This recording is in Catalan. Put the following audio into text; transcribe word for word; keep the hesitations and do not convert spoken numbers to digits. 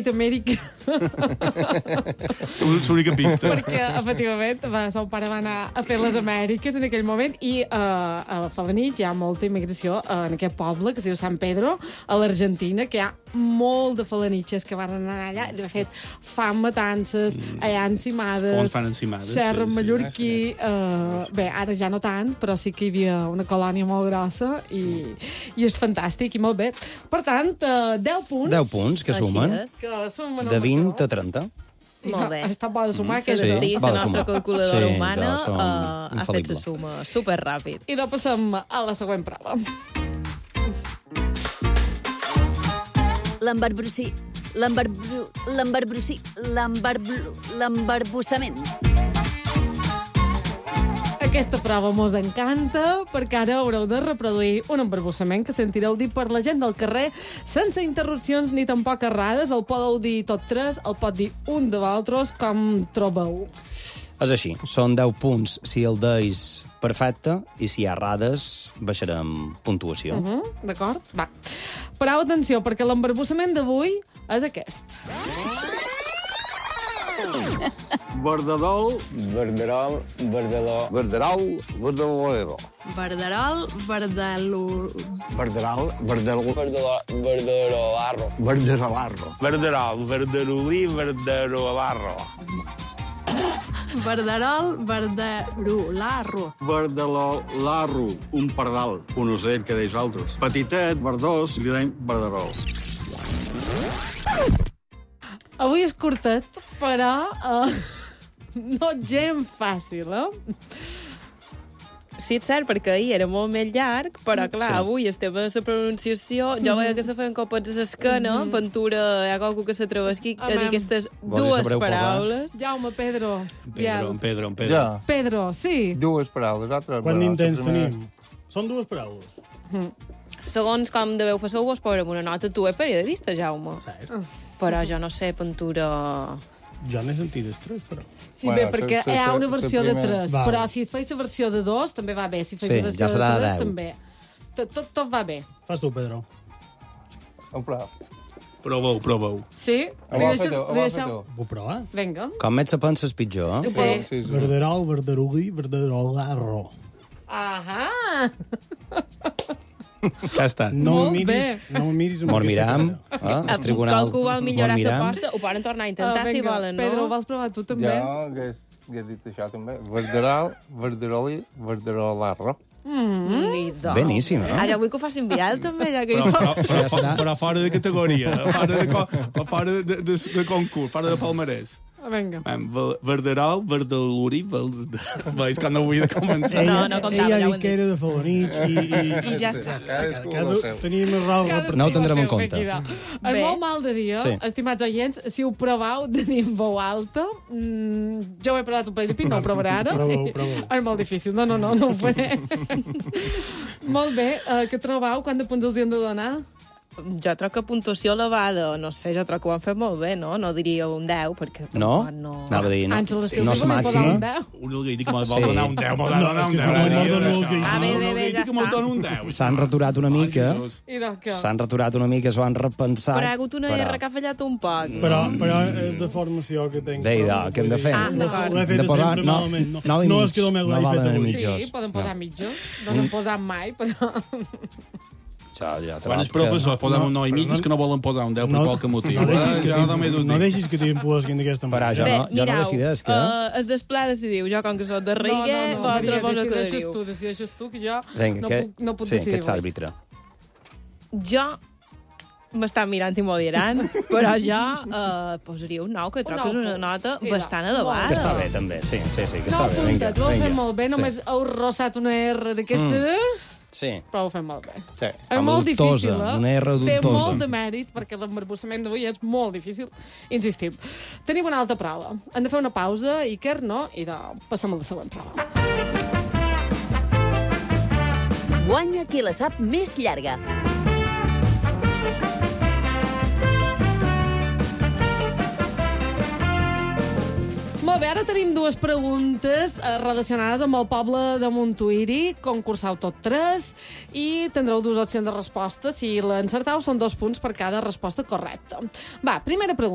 Amèrica. L'única pista. Perquè, efectivament, va, son pare va anar a fer les Amèriques en aquell moment i uh, a Felanitx hi ha molta immigració uh, en aquest poble que es diu San Pedro, a l'Argentina, que hi ha molt de felanitxes que van anar allà. De fet, fan matances, mm. allà encimades, Fons fan encimades. xerra Sí, sí. mallorquí. Uh, bé, ara ja no tant, però sí que hi havia una colònia molt grossa i, i és fantàstic i molt bé. Per tant, uh, deu punts. deu punts, que sumen. Que sumen De vint a trenta. Molt bé. Està bo de sumar, Que que Sí, és sí, va la de nostra sumar. calculadora Sí, humana jo som uh, ha fet infal·lible. la suma superràpid. I doncs passem a la següent prova. L'embarbrossi... L'embarbru... L'embarbrossi... L'embarbru... L'embarbussament. Aquesta prova mos encanta perquè ara haureu de reproduir un embarbussament que sentireu dir per la gent del carrer sense interrupcions ni tampoc errades. El podeu dir tot tres, el pot dir un de vosaltres, com trobeu. És així, són deu punts si el deis perfecte i si hi ha errades baixarem puntuació. Uh -huh, D'acord? Va. Parau atenció, perquè l'embarbussament d'avui és aquest. Verdadol, Verderol, verdeló. verderol, verdelorero. Verderol, verdelo... Verderal, verdel... Verdeló, verderolarro. verderolarro. Verderal, verderolí, verderolarro. Verderol, verderolarro. Verdelolarro, un pardal, un ocell que deis altres. Petitet, verdós, direm verderol. Avui és curtet, però uh, no gens fàcil, eh? Sí, és cert, perquè ahir era molt més llarg, però, clar, Sí. avui el tema de la pronunciació, jo veia que se feien copets a l'esquena, mm -hmm. Ventura, hi ha qualcú que s'atreveix aquí a dir Amem. aquestes Vols dir dues sabreu posar? paraules. Jaume, Pedro. Pedro, Biel. en Pedro, en Pedro. Ja. Pedro, sí. Dues paraules, altres. Quant però d'intents la primera- tenim? Són dues paraules. Segons com deveu fer-ho, vos posarem una nota. Tu ets periodista, Jaume. Cert. Però jo no sé, Ventura... Jo n'he sentit els tres, però... Sí, Bueno, bé, perquè se- hi ha se- una se versió de primer- tres, Val. però si feis la versió de dos, també va bé. Si feis Sí, la versió ja serà de tres, deu. també. Tot, tot, tot va bé. Fas tu, Pedro. Un plau. Proveu, proveu. Sí? Ho Li va deixes- fer tu, ho li va deixeu- fer tu. Vull provar? Vinga. Com més se pensa és pitjor, eh? Sí. Sí, sí. Verderol, verderugui, verderolarro. Ahà! Que ha estat? No Molt me miris, bé. no me miris amb Mos aquesta miram, cara. eh? El tribunal... Qualcú vol millorar mos miram. l'aposta, ho poden tornar a intentar, Ah, si vinga. volen, no? Pedro, ho vols provar tu també? Jo hagués, hagués dit això també. Verderal, verderoli, verderolarro. Mm. Ni do. Beníssim, eh? Ah, ja vull que ho facin vial, també, ja que hi Però, som. però, però, Ja serà. però fora de categoria, fora de, co- fora de, de, de concurs, fora de palmarès. Vinga. Em, ver- Verderal, verdeluri, verde... Veus que no vull de començar. No, no comptava, ella ja ho ha hem dit que era de Felanitx i... I, I ja està. Cadascú cada, el seu. tenim el raó. Cadascú No ho tindrem el en seu, compte. aquí, no. En Bé. molt mal de dia, Sí. estimats oients, si ho provau de dir en veu alta, mmm, jo ho he provat un parell de pit, no ho provaré ara. Proveu, proveu. És molt difícil. No, no, no, no ho faré. Molt bé. Uh, què trobau? Quant de punts els hi hem de donar? Jo troc que puntuació elevada, no sé, jo troc que ho han fet molt bé, no? No diria un deu, perquè... No? tampoc no... Anava a dir, no, Àngel Estiu, no sí és que li posava un màxim. deu. Un algú que me'l vol Sí. donar un deu, me'l No, donar és un que deu. si no Maria, me'l dono d'això. el que hi Ah, bé, bé, bé, ja Que me'l està. dona un deu. S'han raturat una mica, Ai, Jesús. I doncs què? s'han raturat una mica, s'ho han repensat. Però hi ha hagut una però- R que ha fallat un poc. Però, però és de formació que tenc. Bé, idò, què hem de fer? Ah, d'acord. L'he Hem fet de posar- sempre no, malament. No, nou i no mig. és que el meu No l'he valen fet avui. mitjos. Sí, poden posar No. mitjos. No n'hem posat mai, però... Ja, ja, Quan els professors posen un nou i mig és que no volen posar un deu per qualque motiu. No deixis que Ja només us t'im- no dic. deixis que t'impuesquin d'aquesta Però manera. jo Bé, no, jo no mirau, decideix que... uh, es desplà decidiu, jo com que soc de Reiguer, no, no, vosaltres Maria, vos decideixes aclariu. tu, decideixes tu, que jo Vinga, no, que... puc, no puc sí, decidir. que ets àrbitre. Jo m'estan mirant i m'ho diran, però jo uh, posaria un nou, que troc que és una nota Mira, bastant molt elevada. Que està bé, també, sí, sí, sí, que No, està bé. Vinga, apunta't, ho heu fet vinga. molt bé, només Sí. heu rossat una R d'aquesta, Sí. però ho heu fet molt bé. Sí. És Amb molt dubtosa, difícil, eh? una R Té dubtosa. molt de mèrit, perquè l'embarbussament d'avui és molt difícil. Insistim. Tenim una altra prova. Hem de fer una pausa, Iker, no? I de... passem a la següent prova. Guanya qui la sap més llarga. Molt bé, ara tenim dues preguntes eh, relacionades amb el poble de Montuïri. Concursau tot tres i tindreu dues opcions de resposta. Si l'encertau, són dos punts per cada resposta correcta. Va, primera pregunta.